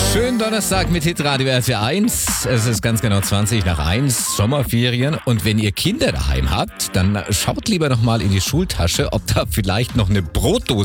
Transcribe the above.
Schönen Donnerstag mit Hitradio RT1. Es ist ganz genau 20 nach 1, Sommerferien. Und wenn ihr Kinder daheim habt, dann schaut lieber noch mal in die Schultasche, ob da vielleicht noch eine Brotdose